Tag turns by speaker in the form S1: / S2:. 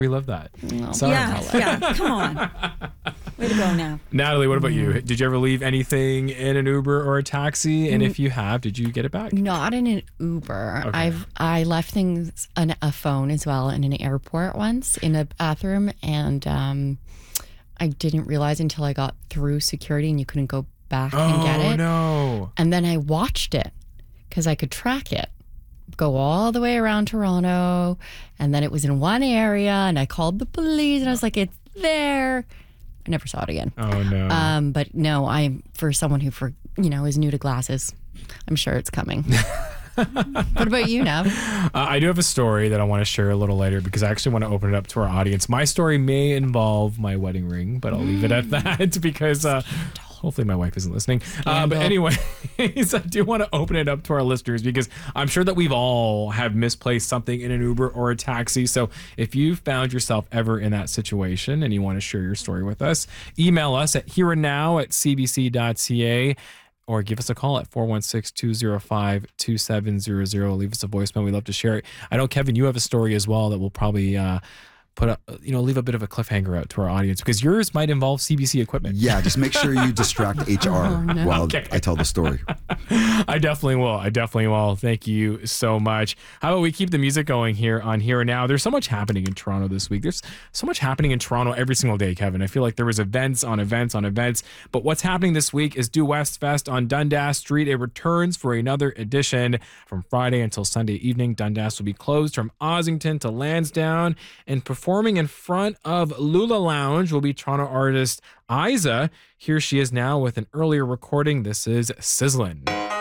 S1: We love that.
S2: No.
S1: Sorry.
S2: Yeah, come on. Way to go now.
S1: Natalie, what about you? Did you ever leave anything in an Uber or a taxi? And if you have, did you get it back?
S3: Not in an Uber.
S1: Okay.
S3: I left things on a phone as well in an airport once in a bathroom, and I didn't realize until I got through security and you couldn't go back and get it.
S1: Oh, no.
S3: And then I watched it because I could track it. Go all the way around Toronto, and then it was in one area, and I called the police and I was like, it's there. I never saw it again.
S1: Oh, no.
S3: But no, I'm for someone who is new to glasses, I'm sure it's coming. What about you, Nav?
S1: I do have a story that I want to share a little later because I actually want to open it up to our audience. My story may involve my wedding ring, but I'll leave it at that because hopefully my wife isn't listening. But anyways, I do want to open it up to our listeners because I'm sure that we've all have misplaced something in an Uber or a taxi. So if you found yourself ever in that situation and you want to share your story with us, email us at hereandnow@cbc.ca. or give us a call at 416-205-2700. Leave us a voicemail. We'd love to share it. I know, Kevin, you have a story as well that we'll probably leave a bit of a cliffhanger out to our audience because yours might involve CBC equipment.
S4: Yeah, just make sure you distract HR while I tell the story.
S1: I definitely will. Thank you so much. How about we keep the music going here on Here and Now? There's so much happening in Toronto this week. There's so much happening in Toronto every single day, Kevin. I feel like there was events on events on events. But what's happening this week is Due West Fest on Dundas Street. It returns for another edition from Friday until Sunday evening. Dundas will be closed from Ossington to Lansdowne, and performing in front of Lula Lounge will be Toronto artist Isa. Here she is now with an earlier recording. This is Sizzlin'.